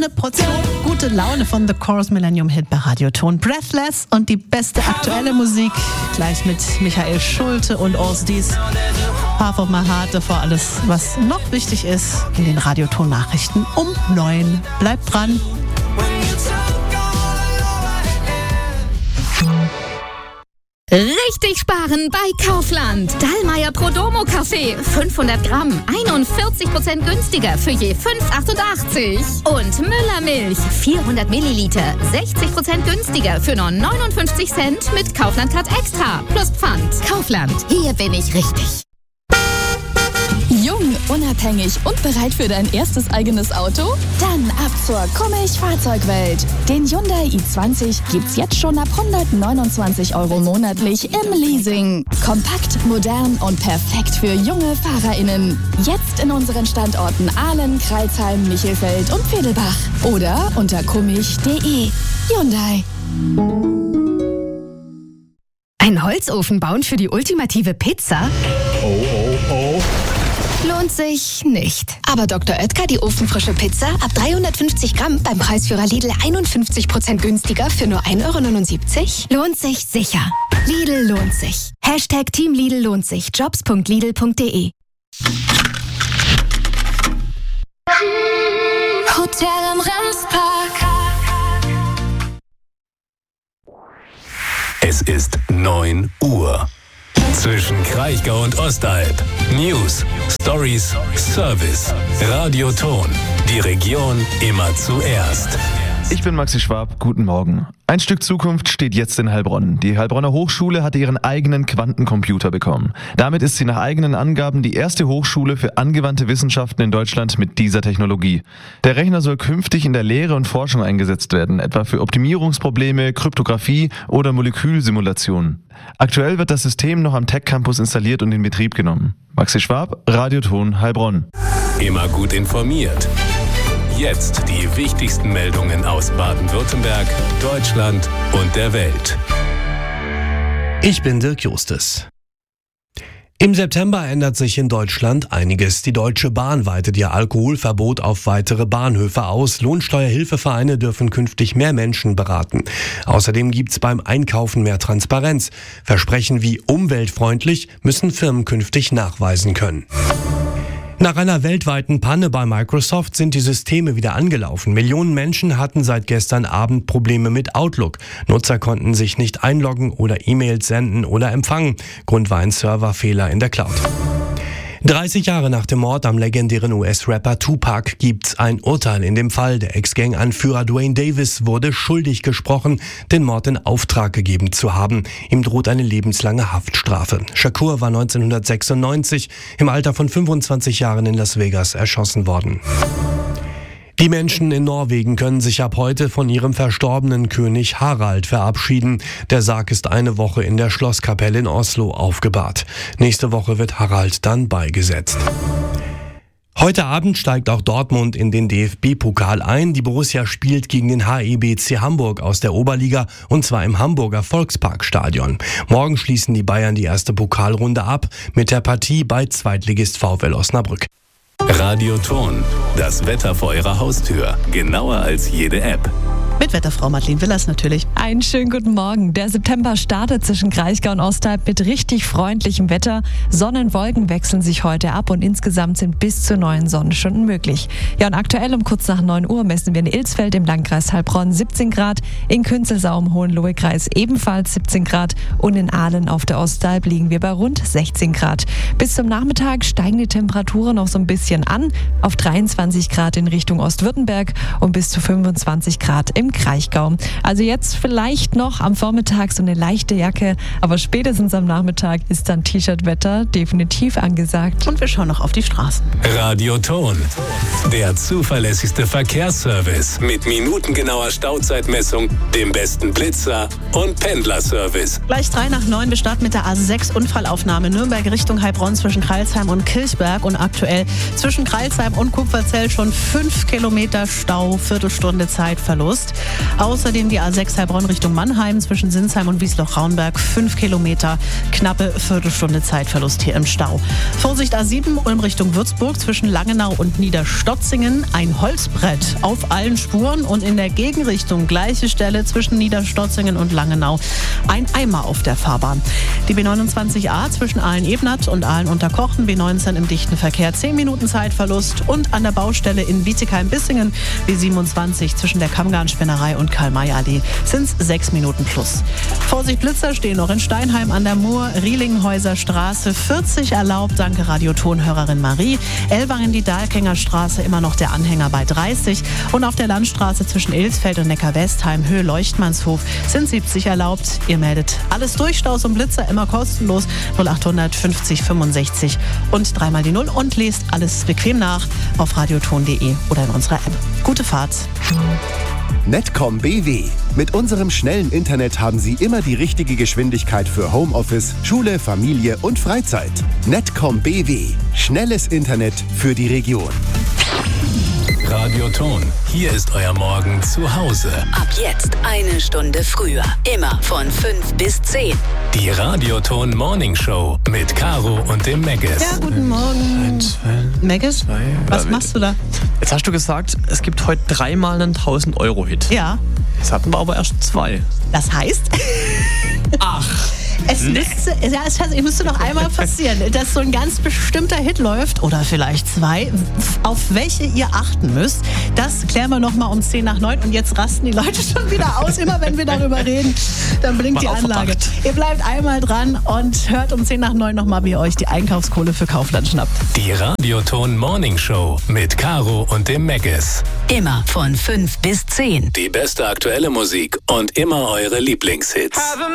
eine Portion gute Laune von The Chorus Millennium Hit bei Radioton. Breathless und die beste aktuelle Musik. Gleich mit Michael Schulte und Urs Dies. Half of my heart, davor alles, was noch wichtig ist in den Radioton-Nachrichten um 9. Bleibt dran. Richtig sparen bei Kaufland. Dallmayr Prodomo Kaffee 500 Gramm 41% günstiger für je 5,88. Und Müller Milch 400 Milliliter 60% günstiger für nur 59 Cent mit Kaufland Card Extra plus Pfand. Kaufland, hier bin ich richtig. Jung, unabhängig und bereit für dein erstes eigenes Auto? Dann ab zur Kummich Fahrzeugwelt. Den Hyundai i20 gibt's jetzt schon ab 129 € monatlich im Leasing. Kompakt, modern und perfekt für junge FahrerInnen. Jetzt in unseren Standorten Ahlen, Crailsheim, Michelfeld und Vedelbach. Oder unter kummich.de. Hyundai. Ein Holzofen bauen für die ultimative Pizza? Oh. Lohnt sich nicht. Aber Dr. Oetker, die ofenfrische Pizza ab 350 Gramm beim Preisführer Lidl 51% günstiger für nur 1,79 €? Lohnt sich sicher. Lidl lohnt sich. Hashtag Team Lidl lohnt sich. Jobs.lidl.de. Hotel im Remspark. Es ist 9 Uhr. Zwischen Kraichgau und Ostalb. News, Stories, Service. Radioton. Die Region immer zuerst. Ich bin Maxi Schwab, guten Morgen. Ein Stück Zukunft steht jetzt in Heilbronn. Die Heilbronner Hochschule hat ihren eigenen Quantencomputer bekommen. Damit ist sie nach eigenen Angaben die erste Hochschule für angewandte Wissenschaften in Deutschland mit dieser Technologie. Der Rechner soll künftig in der Lehre und Forschung eingesetzt werden, etwa für Optimierungsprobleme, Kryptographie oder Molekülsimulationen. Aktuell wird das System noch am Tech Campus installiert und in Betrieb genommen. Maxi Schwab, Radioton Heilbronn. Immer gut informiert. Jetzt die wichtigsten Meldungen aus Baden-Württemberg, Deutschland und der Welt. Ich bin Dirk Justus. Im September ändert sich in Deutschland einiges. Die Deutsche Bahn weitet ihr Alkoholverbot auf weitere Bahnhöfe aus. Lohnsteuerhilfevereine dürfen künftig mehr Menschen beraten. Außerdem gibt's beim Einkaufen mehr Transparenz. Versprechen wie umweltfreundlich müssen Firmen künftig nachweisen können. Nach einer weltweiten Panne bei Microsoft sind die Systeme wieder angelaufen. Millionen Menschen hatten seit gestern Abend Probleme mit Outlook. Nutzer konnten sich nicht einloggen oder E-Mails senden oder empfangen. Grund war ein Serverfehler in der Cloud. 30 Jahre nach dem Mord am legendären US-Rapper Tupac gibt's ein Urteil in dem Fall. Der Ex-Gang-Anführer Dwayne Davis wurde schuldig gesprochen, den Mord in Auftrag gegeben zu haben. Ihm droht eine lebenslange Haftstrafe. Shakur war 1996 im Alter von 25 Jahren in Las Vegas erschossen worden. Die Menschen in Norwegen können sich ab heute von ihrem verstorbenen König Harald verabschieden. Der Sarg ist eine Woche in der Schlosskapelle in Oslo aufgebahrt. Nächste Woche wird Harald dann beigesetzt. Heute Abend steigt auch Dortmund in den DFB-Pokal ein. Die Borussia spielt gegen den HEBC Hamburg aus der Oberliga und zwar im Hamburger Volksparkstadion. Morgen schließen die Bayern die erste Pokalrunde ab mit der Partie bei Zweitligist VfL Osnabrück. Radioton. Das Wetter vor Ihrer Haustür. Genauer als jede App. Mit Wetterfrau Madeleine Willers natürlich. Einen schönen guten Morgen. Der September startet zwischen Kraichgau und Ostalb mit richtig freundlichem Wetter. Sonne und Wolken wechseln sich heute ab und insgesamt sind bis zu 9 Sonnenstunden möglich. Ja, und aktuell um kurz nach 9 Uhr messen wir in Ilsfeld im Landkreis Heilbronn 17 Grad, in Künzelsau im Hohenlohe-Kreis ebenfalls 17 Grad und in Ahlen auf der Ostalb liegen wir bei rund 16 Grad. Bis zum Nachmittag steigen die Temperaturen noch so ein bisschen an, auf 23 Grad in Richtung Ostwürttemberg und bis zu 25 Grad im Kraichgau. Also jetzt vielleicht noch am Vormittag so eine leichte Jacke, aber spätestens am Nachmittag ist dann T-Shirt-Wetter definitiv angesagt. Und wir schauen noch auf die Straßen. Radioton. Der zuverlässigste Verkehrsservice mit minutengenauer Stauzeitmessung, dem besten Blitzer und Pendlerservice. Gleich 8:03 wir starten mit der A6 Unfallaufnahme Nürnberg Richtung Heilbronn zwischen Crailsheim und Kilchberg und aktuell zwischen Crailsheim und Kupferzell schon 5 Kilometer Stau, Viertelstunde Zeitverlust. ist. Außerdem die A6 Heilbronn Richtung Mannheim zwischen Sinsheim und Wiesloch-Raunberg 5 Kilometer, knappe Viertelstunde Zeitverlust hier im Stau. Vorsicht A7 Ulm Richtung Würzburg zwischen Langenau und Niederstotzingen, ein Holzbrett auf allen Spuren und in der Gegenrichtung gleiche Stelle zwischen Niederstotzingen und Langenau ein Eimer auf der Fahrbahn. Die B29a zwischen Aalen-Ebnat und Aalen-Unterkochen, B19 im dichten Verkehr 10 Minuten Zeitverlust und an der Baustelle in Bietigheim-Bissingen B27 zwischen der Kammgarn-Spinnerei und Karl-May-Allee sind es 6 Minuten plus. Vorsicht Blitzer stehen noch in Steinheim an der Mur, Rielinghäuser Straße 40 erlaubt, danke Radiotonhörerin Marie. Ellwangen die Dahlkänger Straße immer noch der Anhänger bei 30 und auf der Landstraße zwischen Ilsfeld und Neckar-Westheim Höhe Leuchtmannshof sind 70 erlaubt. Ihr meldet alles durch, Staus und Blitzer immer kostenlos 0800 50 65 und 3 mal die 0 und lest alles bequem nach auf radioton.de oder in unserer App. Gute Fahrt. Netcom BW. Mit unserem schnellen Internet haben Sie immer die richtige Geschwindigkeit für Homeoffice, Schule, Familie und Freizeit. Netcom BW. Schnelles Internet für die Region. Radioton. Hier ist euer Morgen zu Hause. Ab jetzt 1 Stunde früher. Immer von 5 bis 10. Die Radioton Morning Show mit Caro und dem Meggis. Ja, guten Morgen. Meggis, was machst du da? Jetzt hast du gesagt, es gibt heute 3-mal einen 1000-Euro-Hit. Ja. Jetzt hatten wir aber erst 2. Das heißt? Ach. Es müsste noch einmal passieren, dass so ein ganz bestimmter Hit läuft oder vielleicht 2, auf welche ihr achten müsst. Das klären wir noch mal um 10 nach 9 und jetzt rasten die Leute schon wieder aus. Immer wenn wir darüber reden, dann blinkt die Anlage. Ihr bleibt einmal dran und hört um 10 nach 9 noch mal, wie ihr euch die Einkaufskohle für Kaufland schnappt. Die Radioton Morning Show mit Caro und dem Meggis. Immer von 5 bis 10. Die beste aktuelle Musik und immer eure Lieblingshits.